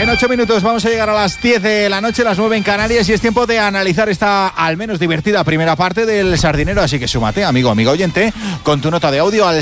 En 8 minutos vamos a llegar a las 10 de la noche, las 9 en Canarias, y es tiempo de analizar esta al menos divertida primera parte del Sardinero. Así que súmate, amigo oyente, con tu nota de audio al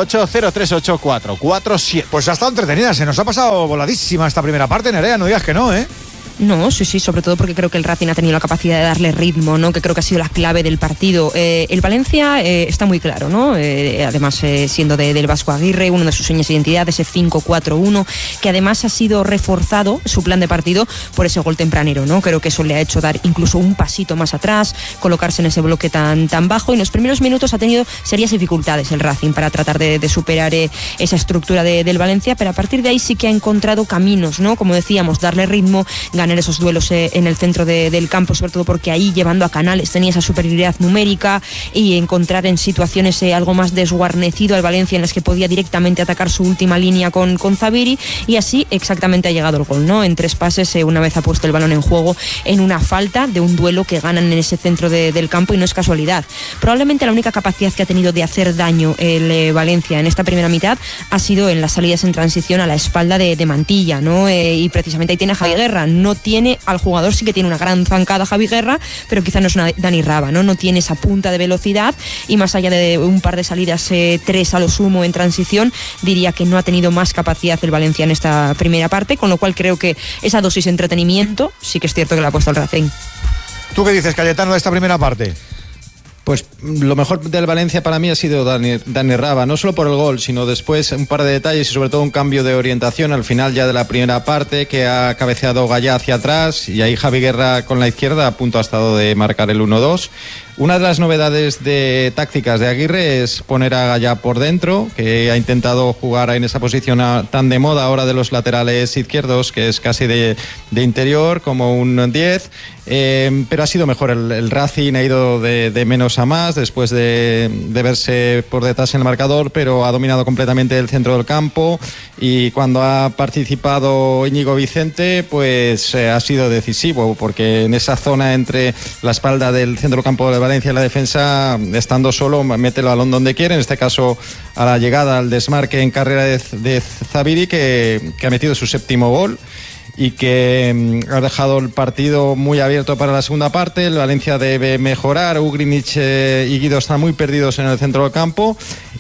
608-038-447. Pues ha estado entretenida, se nos ha pasado voladísima esta primera parte, Nerea, no digas que no, ¿eh? No, sí, sobre todo porque creo que el Racing ha tenido la capacidad de darle ritmo, ¿no? Que creo que ha sido la clave del partido. El Valencia está muy claro, ¿no? Además, siendo del Vasco Aguirre, uno de sus señas de identidad, ese 5-4-1, que además ha sido reforzado su plan de partido por ese gol tempranero, ¿no? Creo que eso le ha hecho dar incluso un pasito más atrás, colocarse en ese bloque tan bajo, y en los primeros minutos ha tenido serias dificultades el Racing para tratar de superar esa estructura del Valencia, pero a partir de ahí sí que ha encontrado caminos, ¿no? Como decíamos, darle ritmo, ganar esos duelos en el centro del campo, sobre todo porque ahí, llevando a Canales, tenía esa superioridad numérica, y encontrar en situaciones algo más desguarnecido al Valencia, en las que podía directamente atacar su última línea con Zabiri, y así exactamente ha llegado el gol, ¿no? En 3 pases, una vez ha puesto el balón en juego en una falta de un duelo que ganan en ese centro del campo, y no es casualidad. Probablemente la única capacidad que ha tenido de hacer daño el Valencia en esta primera mitad ha sido en las salidas en transición a la espalda de Mantilla, ¿no? Y precisamente ahí tiene a Javi Guerra. No tiene al jugador, sí que tiene una gran zancada Javi Guerra, pero quizá no es una Dani Raba, ¿no? No tiene esa punta de velocidad, y más allá de un par de salidas, 3 a lo sumo en transición, diría que no ha tenido más capacidad el Valencia en esta primera parte, con lo cual creo que esa dosis de entretenimiento sí que es cierto que la ha puesto el Racing. ¿Tú qué dices, Cayetano, de esta primera parte? Pues lo mejor del Valencia para mí ha sido Dani Raba, no solo por el gol, sino después un par de detalles y sobre todo un cambio de orientación al final ya de la primera parte, que ha cabeceado Gallá hacia atrás, y ahí Javi Guerra con la izquierda a punto ha estado de marcar el 1-2. Una de las novedades tácticas de Aguirre es poner a Gallá por dentro, que ha intentado jugar en esa posición tan de moda ahora de los laterales izquierdos, que es casi de interior, como un 10, pero ha sido mejor el Racing, ha ido de menos a más después de verse por detrás en el marcador, pero ha dominado completamente el centro del campo, y cuando ha participado Íñigo Vicente, pues ha sido decisivo, porque en esa zona entre la espalda del centro del campo de Valencia y la defensa, estando solo, mete el balón donde quiere, en este caso a la llegada, al desmarque en carrera de Zabiri, que ha metido su 7º gol, y que ha dejado el partido muy abierto para la segunda parte. El Valencia debe mejorar. Ugrinic y Guido están muy perdidos en el centro del campo,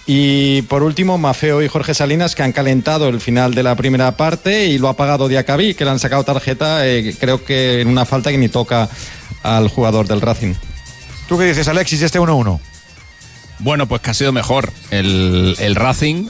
y por último Maffeo y Jorge Salinas, que han calentado el final de la primera parte, y lo ha pagado Diacabí, que le han sacado tarjeta, creo que en una falta que ni toca al jugador del Racing. ¿Tú qué dices, Alexis, este 1-1? Bueno, pues que ha sido mejor el Racing.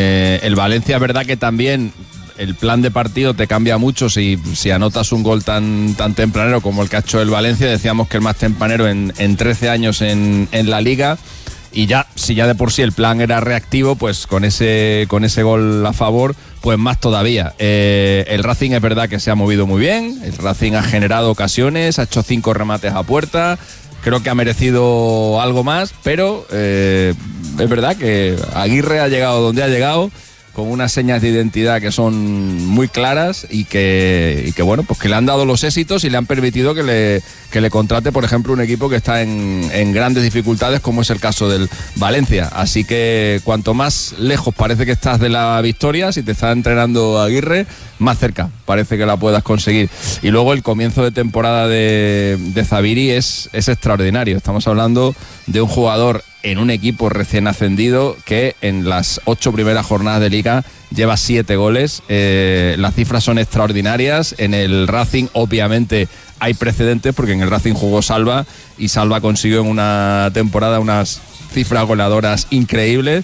El Valencia, es verdad que también el plan de partido te cambia mucho si anotas un gol tan tempranero como el que ha hecho el Valencia. Decíamos que el más tempranero en 13 años en la Liga, y si ya de por sí el plan era reactivo, pues con ese gol a favor, pues más todavía. El Racing es verdad que se ha movido muy bien, el Racing ha generado ocasiones, ha hecho 5 remates a puerta. Creo que ha merecido algo más, pero es verdad que Aguirre ha llegado donde ha llegado, con unas señas de identidad que son muy claras, y que bueno, pues que le han dado los éxitos y le han permitido que le contrate, por ejemplo, un equipo que está en grandes dificultades, como es el caso del Valencia. Así que cuanto más lejos parece que estás de la victoria, si te está entrenando Aguirre, más cerca parece que la puedas conseguir. Y luego el comienzo de temporada de Zabiri es extraordinario. Estamos hablando de un jugador en un equipo recién ascendido que en las 8 primeras jornadas de Liga lleva 7 goles. Las cifras son extraordinarias. En el Racing, obviamente, hay precedentes, porque en el Racing jugó Salva, y Salva consiguió en una temporada unas cifras goleadoras increíbles.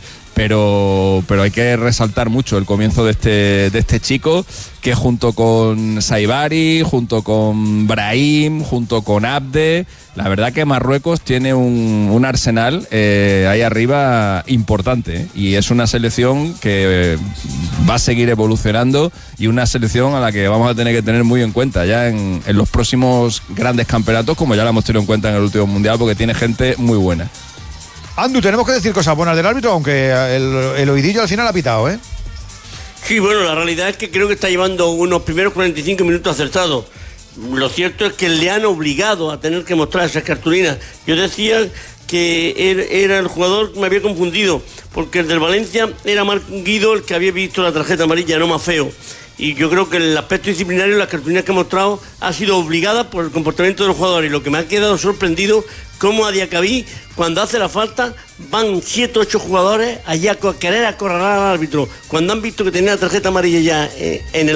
Pero hay que resaltar mucho el comienzo de este chico, que junto con Saibari, junto con Brahim, junto con Abde, la verdad que Marruecos tiene un arsenal ahí arriba importante, y es una selección que va a seguir evolucionando, y una selección a la que vamos a tener que tener muy en cuenta ya en los próximos grandes campeonatos, como ya la hemos tenido en cuenta en el último Mundial, porque tiene gente muy buena. Andu, tenemos que decir cosas buenas del árbitro, aunque el oidillo al final ha pitado, ¿eh? Sí, bueno, la realidad es que creo que está llevando unos primeros 45 minutos acertados. Lo cierto es que le han obligado a tener que mostrar esas cartulinas. Yo decía que era el jugador, me había confundido, porque el del Valencia era Marc Guido el que había visto la tarjeta amarilla, no Maffeo. y yo creo que el aspecto disciplinario, las cartulinas que ha mostrado, ha sido obligada por el comportamiento de los jugadores. Y lo que me ha quedado sorprendido, cómo a Diacabí, cuando hace la falta, van 7 o 8 jugadores allá a querer acorralar al árbitro, cuando han visto que tenía la tarjeta amarilla ya en el